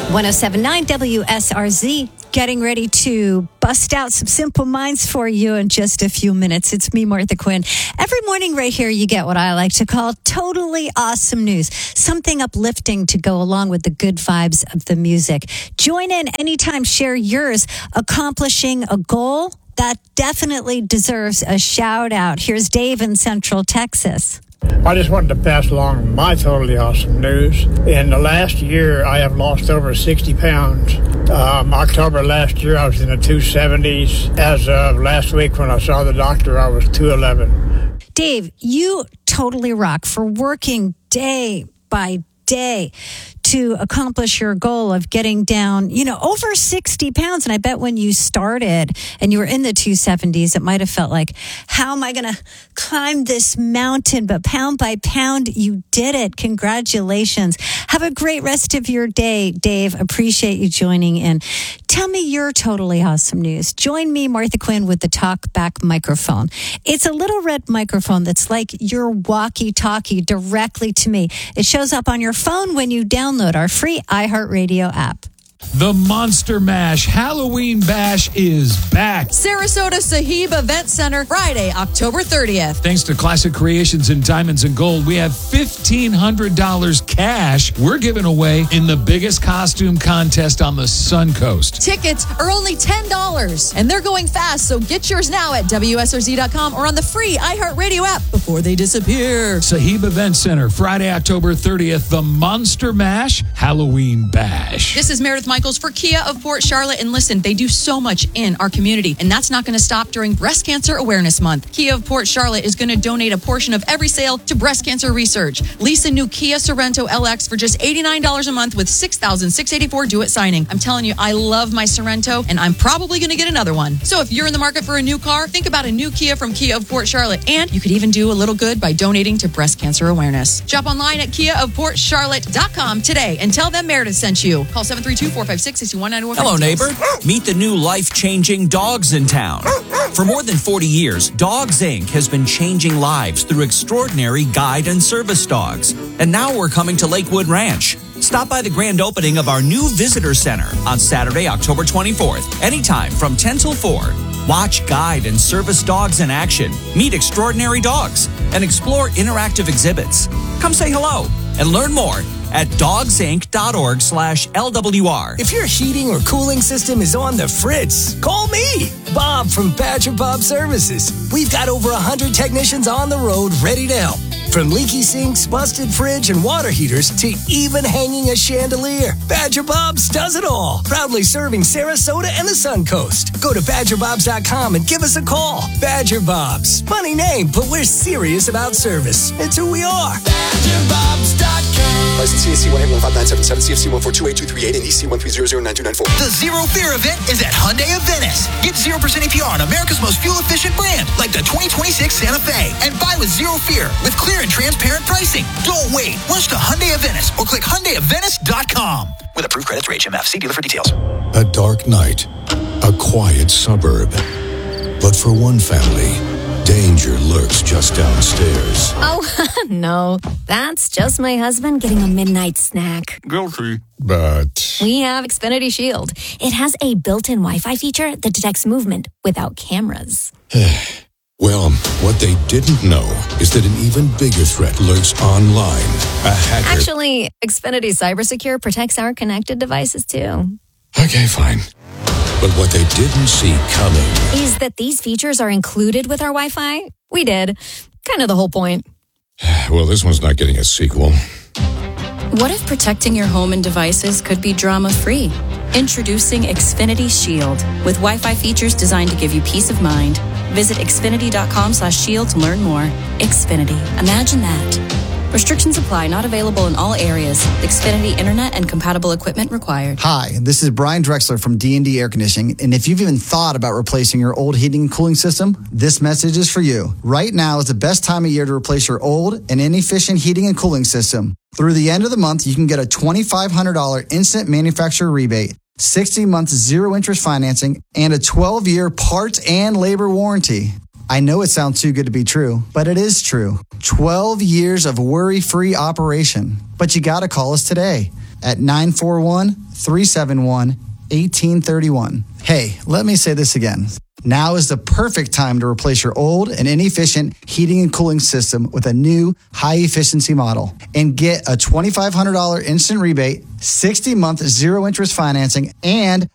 107.9 WSRZ, getting ready to bust out some Simple Minds for you in just a few minutes. It's me, Martha Quinn. Every morning right here, you get what I like to call totally awesome news. Something uplifting to go along with the good vibes of the music. Join in anytime, share yours, accomplishing a goal that definitely deserves a shout out. Here's Dave in Central Texas. I just wanted to pass along my totally awesome news. In the last year, I have lost over 60 pounds. October last year, I was in the 270s. As of last week when I saw the doctor, I was 211. Dave, you totally rock for working day by day to accomplish your goal of getting down, over 60 pounds. And I bet when you started and you were in the 270s, it might have felt like, how am I going to climb this mountain? But pound by pound, you did it. Congratulations. Have a great rest of your day, Dave. Appreciate you joining in. Tell me your totally awesome news. Join me, Martha Quinn, with the Talk Back microphone. It's a little red microphone that's like your walkie-talkie directly to me. It shows up on your phone when you download our free iHeartRadio app. The Monster Mash Halloween Bash is back. Sarasota Sahib Event Center, Friday, October 30th. Thanks to Classic Creations and Diamonds and Gold, we have $1,500 cash we're giving away in the biggest costume contest on the Suncoast. Tickets are only $10, and they're going fast, so get yours now at WSRZ.com or on the free iHeartRadio app before they disappear. Sahib Event Center, Friday, October 30th, the Monster Mash Halloween Bash. This is Meredith Michaels for Kia of Port Charlotte. And listen, they do so much in our community, and that's not going to stop during Breast Cancer Awareness Month. Kia of Port Charlotte is going to donate a portion of every sale to breast cancer research. Lease a new Kia Sorento LX for just $89 a month with $6,684 due at signing. I'm telling you, I love my Sorento, and I'm probably going to get another one. So if you're in the market for a new car, think about a new Kia from Kia of Port Charlotte. And you could even do a little good by donating to breast cancer awareness. Shop online at KiaofPortCharlotte.com today and tell them Meredith sent you. Call 732-456-6191. Hello, neighbor. Meet the new life-changing dogs in town. For more than 40 years, Dogs Inc. has been changing lives through extraordinary guide and service dogs. And now we're coming to Lakewood Ranch. Stop by the grand opening of our new visitor center on Saturday, October 24th, anytime from 10 till 4. Watch guide and service dogs in action, meet extraordinary dogs, and explore interactive exhibits. Come say hello and learn more at dogsinc.org/LWR. If your heating or cooling system is on the fritz, call me, Bob from Badger Bob Services. We've got over 100 technicians on the road ready to help. From leaky sinks, busted fridge, and water heaters to even hanging a chandelier, Badger Bob's does it all. Proudly serving Sarasota and the Suncoast. Go to BadgerBobs.com and give us a call. Badger Bobs. Funny name, but we're serious about service. It's who we are. BadgerBobs.com. License CAC 1815977, CFC 1428238, and EC 130099294. The Zero Fear event is at Hyundai of Venice. Get 0% APR on America's most fuel-efficient brand, like the 2026 Santa Fe. And buy with Zero Fear, with clear and transparent pricing. Don't wait. Rush to Hyundai of Venice or click HyundaiofVenice.com. With approved credit through HMF. See dealer for details. A dark night, a quiet suburb. But for one family, danger lurks just downstairs. Oh, no. That's just my husband getting a midnight snack. Guilty. But We have Xfinity Shield. It has a built-in Wi-Fi feature that detects movement without cameras. well, what they didn't know is that an even bigger threat lurks online. A hacker. Actually, Xfinity CyberSecure protects our connected devices, too. Okay, fine. But what they didn't see coming is that these features are included with our Wi-Fi. We did. Kind of the whole point. Well, this one's not getting a sequel. What if protecting your home and devices could be drama-free? Introducing Xfinity Shield with Wi-Fi features designed to give you peace of mind. Visit Xfinity.com/shield to learn more. Xfinity. Imagine that. Restrictions apply. Not available in all areas. Xfinity Internet and compatible equipment required. Hi, this is Brian Drexler from D&D Air Conditioning, and if you've even thought about replacing your old heating and cooling system, this message is for you. Right now is the best time of year to replace your old and inefficient heating and cooling system. Through the end of the month, you can get a $2,500 instant manufacturer rebate, 60 months zero-interest financing, and a 12-year parts and labor warranty. I know it sounds too good to be true, but it is true. 12 years of worry-free operation. But you got to call us today at 941 888-371-1831. Hey, let me say this again. Now is the perfect time to replace your old and inefficient heating and cooling system with a new high-efficiency model and get a $2,500 instant rebate, 60-month zero-interest financing, and